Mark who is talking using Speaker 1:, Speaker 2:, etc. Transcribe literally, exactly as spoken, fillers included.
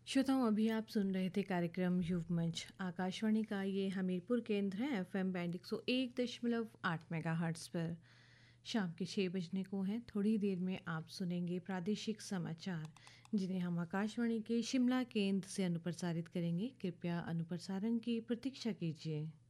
Speaker 1: श्रोताओं, अभी आप सुन रहे थे कार्यक्रम युव मंच। आकाशवाणी का ये हमीरपुर केंद्र है, एफएम बैंड एक सौ एक दशमलव आठ मेगाहर्ट्ज पर। शाम के छः बजने को हैं। थोड़ी देर में आप सुनेंगे प्रादेशिक समाचार, जिन्हें हम आकाशवाणी के शिमला केंद्र से अनुप्रसारित करेंगे। कृपया अनुप्रसारण की प्रतीक्षा कीजिए।